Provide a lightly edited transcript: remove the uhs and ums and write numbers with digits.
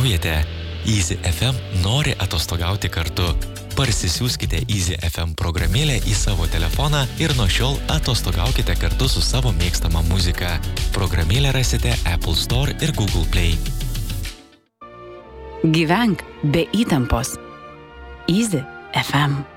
atostogaujate? Easy FM nori atostogauti kartu. Parsisiųskite Easy FM programėlę į savo telefoną ir nuo šiol atostogaukite kartu su savo mėgstama muzika. Programėlę rasite Apple Store ir Google Play. Gyvenk be įtampos. Easy FM.